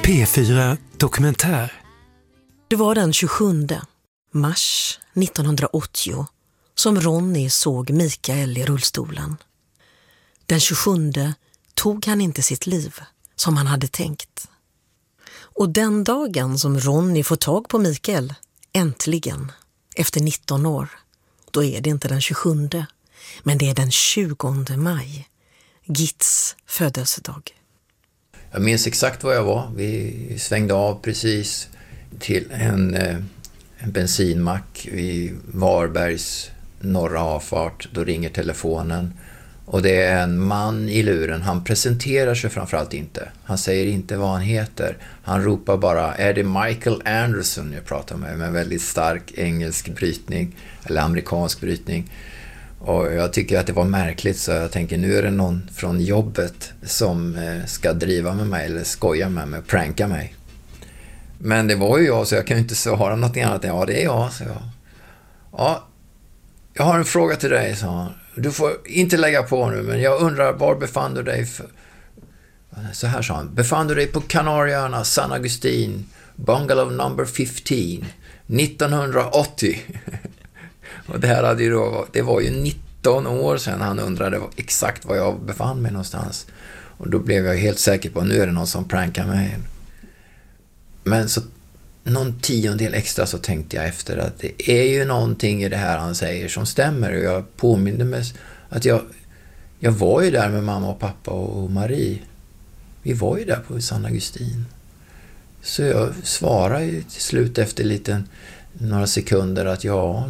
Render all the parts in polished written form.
P4 Dokumentär. Det var den 27 mars 1980 som Ronny såg Mikael i rullstolen. Den 27 tog han inte sitt liv som han hade tänkt. Och den dagen som Ronny får tag på Mikael, äntligen, efter 19 år, då är det inte den 27, men det är den 20 maj, Gits födelsedag. Jag minns exakt var jag var. Vi svängde av precis till en bensinmack vid Varbergs norra avfart. Då ringer telefonen och det är en man i luren. Han presenterar sig framförallt inte. Han säger inte vad han heter. Han ropar bara, är det Michael Anderson jag pratar med en väldigt stark engelsk brytning eller amerikansk brytning. Och jag tycker att det var märkligt, så jag tänker nu är det någon från jobbet som ska driva med mig eller skoja med mig, pranka mig. Men det var ju jag, så jag kan ju inte svara något annat. Ja, det är jag, så jag. Ja, jag har en fråga till dig, sa han. Du får inte lägga på nu, men jag undrar, var befann du dig Så här sa han. Befann du dig på Kanarieöarna, San Agustin, Bungalow number 15, 1980? Och det här hade ju då, det var ju 19 år sedan han undrade exakt var jag befann mig någonstans. Och då blev jag helt säker på att nu är det någon som prankar mig. Men så någon tiondel extra så tänkte jag efter att det är ju någonting i det här han säger som stämmer. Och jag påminde mig att jag var ju där med mamma och pappa och Marie. Vi var ju där på San Agustin. Så jag svarade ju till slut efter några sekunder att ja,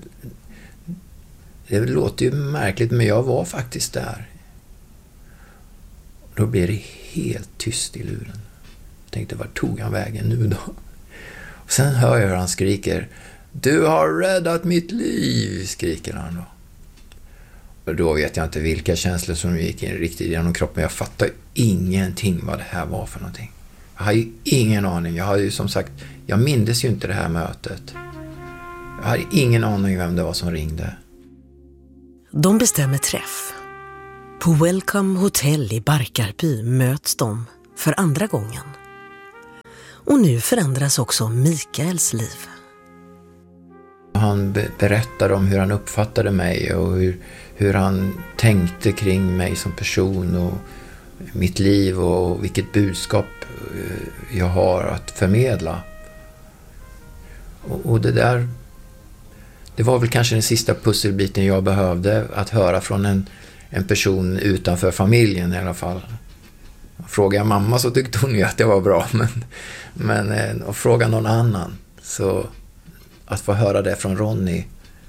det låter ju märkligt, men jag var faktiskt där. Då blev det helt tyst i luren. Jag tänkte, var tog han vägen nu då? Och sen hör jag hur han skriker, du har räddat mitt liv, skriker han då. Och då vet jag inte vilka känslor som gick in riktigt genom kroppen. Jag fattar ingenting vad det här var för någonting. Jag har ju ingen aning. Jag har ju som sagt, jag mindes ju inte det här mötet. Jag hade ingen aning vem det var som ringde. De bestämmer träff. På Welcome Hotel i Barkarby möts de för andra gången. Och nu förändras också Mikaels liv. Han berättade om hur han uppfattade mig och hur han tänkte kring mig som person och mitt liv och vilket budskap jag har att förmedla. Och det där, det var väl kanske den sista pusselbiten jag behövde, att höra från en person utanför familjen i alla fall. Frågade jag mamma så tyckte hon ju att det var bra, men att fråga någon annan, så att få höra det från Ronny,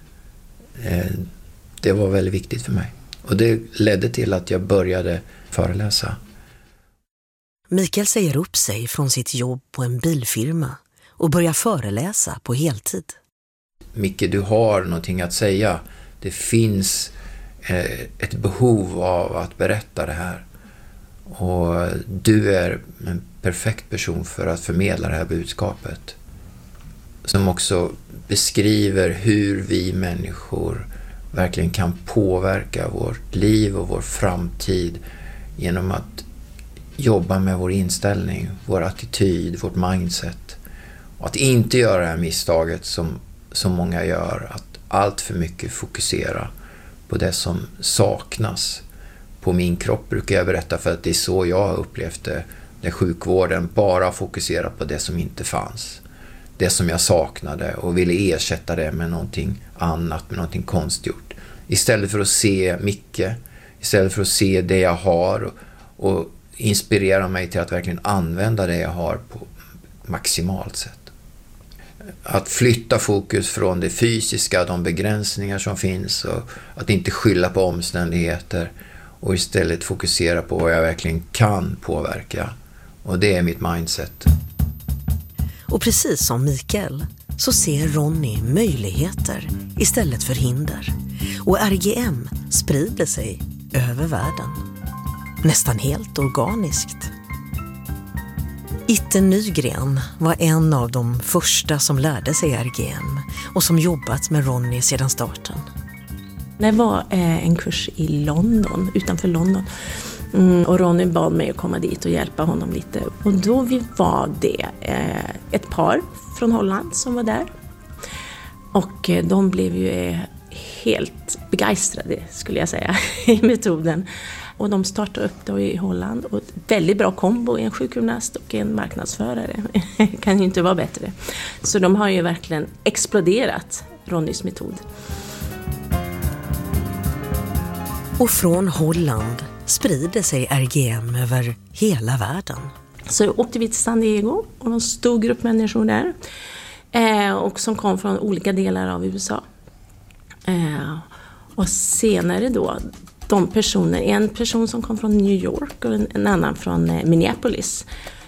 det var väldigt viktigt för mig. Och det ledde till att jag började föreläsa. Mikael säger upp sig från sitt jobb på en bilfirma och börjar föreläsa på heltid. Micke, du har någonting att säga. Det finns ett behov av att berätta det här. Och du är en perfekt person för att förmedla det här budskapet. Som också beskriver hur vi människor verkligen kan påverka vårt liv och vår framtid genom att jobba med vår inställning, vår attityd, vårt mindset. Och att inte göra det här misstaget som många gör, att allt för mycket fokusera på det som saknas. På min kropp brukar jag berätta, för att det är så jag har upplevt det, där sjukvården bara fokuserar på det som inte fanns. Det som jag saknade och ville ersätta det med någonting annat, med någonting konstgjort. Istället för att se Micke, istället för att se det jag har och inspirera mig till att verkligen använda det jag har på maximalt sätt. Att flytta fokus från det fysiska, de begränsningar som finns, och att inte skylla på omständigheter och istället fokusera på vad jag verkligen kan påverka. Och det är mitt mindset. Och precis som Mikael så ser Ronny möjligheter istället för hinder. Och RGM sprider sig över världen. Nästan helt organiskt. Itte Nygren var en av de första som lärde sig RGM och som jobbat med Ronny sedan starten. Det var en kurs i London, utanför London, Och Ronny bad mig att komma dit och hjälpa honom lite. Och då var det ett par från Holland som var där. Och de blev ju helt begeistrade, skulle jag säga, i metoden. Och de startade upp då i Holland. Och väldigt bra kombo, en sjukgymnast och en marknadsförare. Kan ju inte vara bättre. Så de har ju verkligen exploderat Ronnys metod. Och från Holland sprider sig RGM över hela världen. Så åkte vi till San Diego och en stor grupp människor där. Och som kom från olika delar av USA. Och senare då, en person som kom från New York och en annan från Minneapolis.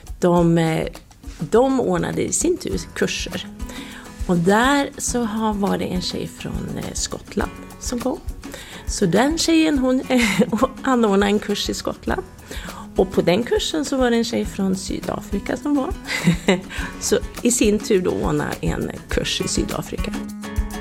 De ordnade i sin tur kurser. Och där så var det en tjej från Skottland som kom. Så den tjejen, hon anordnade en kurs i Skottland. Och på den kursen så var det en tjej från Sydafrika som var. Så i sin tur då ordnade en kurs i Sydafrika.